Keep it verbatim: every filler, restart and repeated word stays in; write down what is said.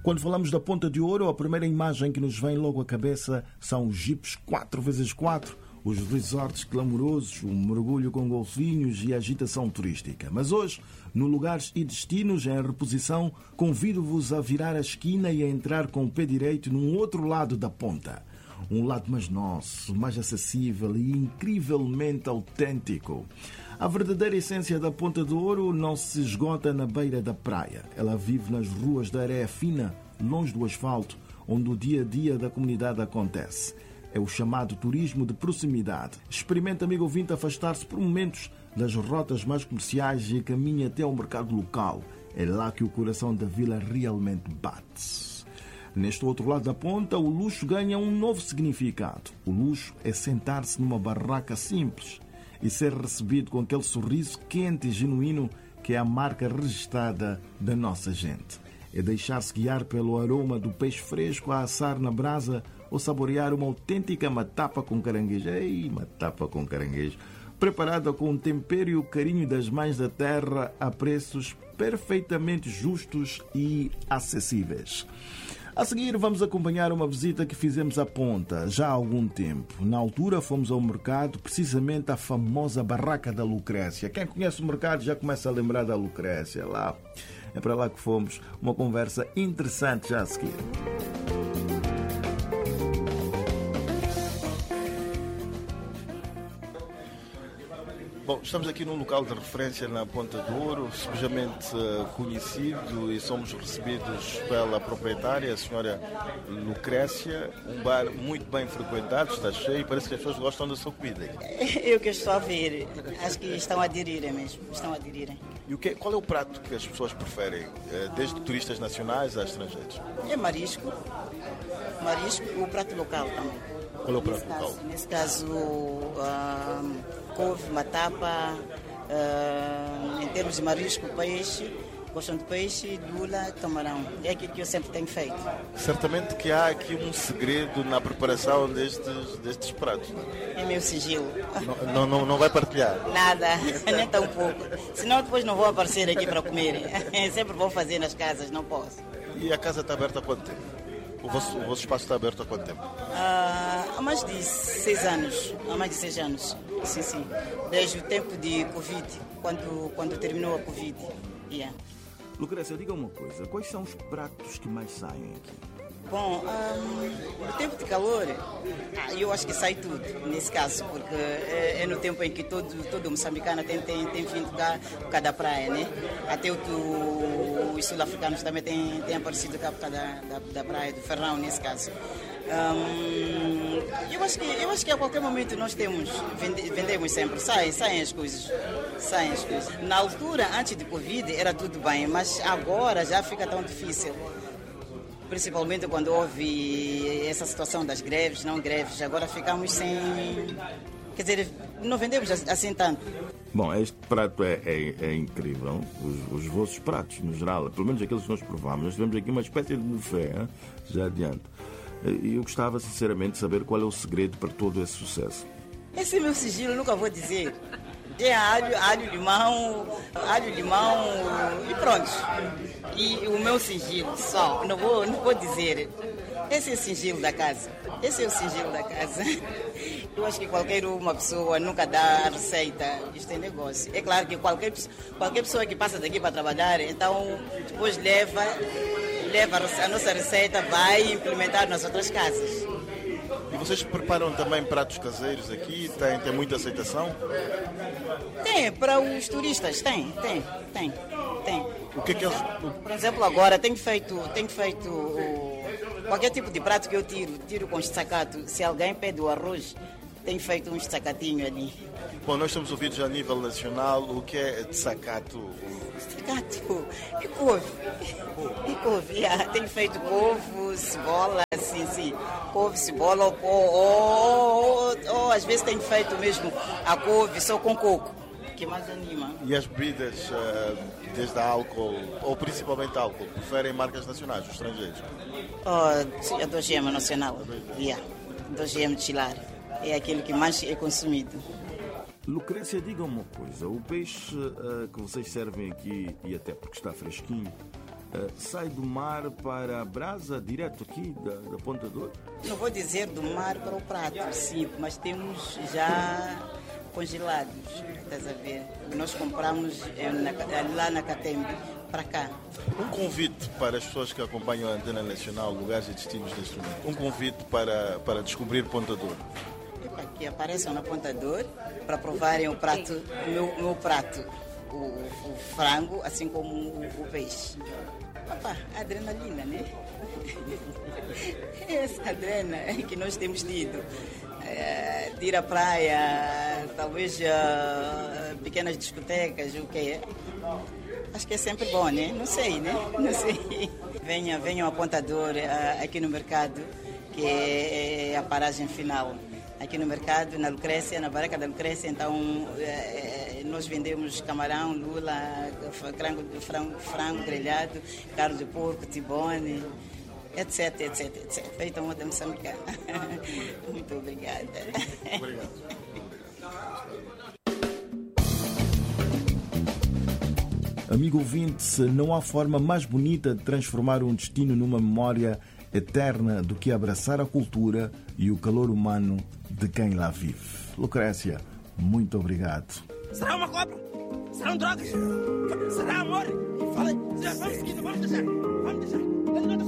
Quando falamos da Ponta de Ouro, a primeira imagem que nos vem logo à cabeça são os jipes quatro por quatro, os resorts clamorosos, o mergulho com golfinhos e a agitação turística. Mas hoje, no Lugares e Destinos, em reposição, convido-vos a virar a esquina e a entrar com o pé direito num outro lado da ponta. Um lado mais nosso, mais acessível e incrivelmente autêntico. A verdadeira essência da Ponta do Ouro não se esgota na beira da praia. Ela vive nas ruas da areia fina, longe do asfalto, onde o dia-a-dia da comunidade acontece. É o chamado turismo de proximidade. Experimenta, amigo ouvinte, afastar-se por momentos das rotas mais comerciais e caminha até ao mercado local. É lá que o coração da vila realmente bate. Neste outro lado da ponta, o luxo ganha um novo significado. O luxo é sentar-se numa barraca simples e ser recebido com aquele sorriso quente e genuíno que é a marca registrada da nossa gente. É deixar-se guiar pelo aroma do peixe fresco a assar na brasa ou saborear uma autêntica matapa com caranguejo. Ei, matapa com caranguejo! Preparada com o tempero e o carinho das mães da terra a preços perfeitamente justos e acessíveis. A seguir, vamos acompanhar uma visita que fizemos à ponta já há algum tempo. Na altura, fomos ao mercado, precisamente à famosa Barraca da Lucrécia. Quem conhece o mercado já começa a lembrar da Lucrécia. Lá, é para lá que fomos. Uma conversa interessante já a seguir. Bom, estamos aqui num local de referência na Ponta do Ouro, simplesmente conhecido, e somos recebidos pela proprietária, a senhora Lucrécia, um bar muito bem frequentado, está cheio, e parece que as pessoas gostam da sua comida. Eu que estou a ver, acho que estão a aderirem mesmo, estão a aderirem. E o que, qual é o prato que as pessoas preferem, desde turistas nacionais a estrangeiros? É marisco, marisco, o prato local também. Qual é o prato nesse local? Caso, nesse caso, uh, couve, matapa, uh, em termos de marisco, peixe, gostam de peixe, lula, camarão. É aquilo que eu sempre tenho feito. Certamente que há aqui um segredo na preparação destes, destes pratos. É meu sigilo. Não, não, não, não vai partilhar? Nada, nem tão pouco. Senão depois não vou aparecer aqui para comer. Sempre vou fazer nas casas, não posso. E a casa está aberta há quanto tempo? O vosso, o vosso espaço está aberto há quanto tempo? Ah, há mais de seis anos. Há mais de seis anos. Sim, sim. Desde o tempo de Covid, quando, quando terminou a Covid. Yeah. Lucrécia, diga uma coisa. Quais são os pratos que mais saem aqui? Bom, um, no tempo de calor, eu acho que sai tudo, nesse caso, porque é, é no tempo em que todo, todo moçambicano tem, tem, tem vindo cá por causa da praia, né? Até o, o, os sul-africanos também têm, têm aparecido cá por causa da, da, da praia, do Ferrão, nesse caso. Um, eu, acho que, eu acho que a qualquer momento nós temos, vende, vendemos sempre, saem, saem as coisas, saem as coisas. Na altura, antes de Covid, era tudo bem, mas agora já fica tão difícil. Principalmente quando houve essa situação das greves, não greves, agora ficamos sem... Quer dizer, não vendemos assim tanto. Bom, este prato é, é, é incrível, os, os vossos pratos, no geral, pelo menos aqueles que nós provamos. Nós temos aqui uma espécie de buffet, hein? Já adiante. E eu gostava, sinceramente, de saber qual é o segredo para todo esse sucesso. Esse é meu sigilo, nunca vou dizer. Tem alho, alho, limão, alho, limão e pronto. E o meu sigilo só, não vou, não vou dizer. Esse é o sigilo da casa. Esse é o sigilo da casa. Eu acho que qualquer uma pessoa nunca dá a receita. Isto é negócio. É claro que qualquer, qualquer pessoa que passa daqui para trabalhar, então depois leva, leva a nossa receita, vai implementar nas outras casas. E vocês preparam também pratos caseiros aqui? Tem, tem muita aceitação? Tem, para os turistas, tem, tem, tem, tem. O que é que eles... Por exemplo, agora tenho feito, tenho feito qualquer tipo de prato que eu tiro, tiro com estacato. Se alguém pede o arroz, tenho feito um estacatinho ali. Bom, nós estamos ouvidos a nível nacional. O que é estacato? Estacato e couve. E couve, yeah. Tenho feito couve, cebola, sim, sim. Couve, cebola, ou, ou, ou, ou às vezes tenho feito mesmo a couve só com coco, que mais anima. E as bebidas, desde álcool, ou principalmente álcool, preferem marcas nacionais, os estrangeiros? Oh, a dois G M nacional, yeah. dois G M de chilar. É aquilo que mais é consumido. Lucrécia, diga uma coisa. O peixe uh, que vocês servem aqui, e até porque está fresquinho, uh, sai do mar para a brasa, direto aqui da, da Ponta Douro? Não vou dizer do mar para o prato, sim, mas temos já congelados, estás a ver? Nós compramos é, na, lá na Catembe, para cá. Um convite para as pessoas que acompanham a Antena Nacional, lugares e destinos deste mundo. Um convite para, para descobrir Ponta Douro. Epa, que apareçam na Ponta Douro para provarem o prato, o meu, o meu prato, o, o frango, assim como o, o peixe. Opa, adrenalina, né? Essa adrena que nós temos tido. É, de ir à praia, talvez uh, pequenas discotecas, o que é. Acho que é sempre bom, né? Não sei, né? Não sei. Venha, venham a Ponta Douro uh, aqui no mercado, que é a paragem final. Aqui no mercado, na Lucrécia, na Barraca da Lucrécia, então uh, nós vendemos camarão, lula, frango, frango, frango grelhado, carne de porco, tibone, etc, etc, etcétera. Feita moda moçambicana. Muito obrigada. Obrigado. Amigo ouvinte, não há forma mais bonita de transformar um destino numa memória eterna do que abraçar a cultura e o calor humano de quem lá vive. Lucrécia, muito obrigado. Será uma cobra? Serão drogas? Será amor? Fala, vamos seguindo, vamos deixar. Vamos deixar.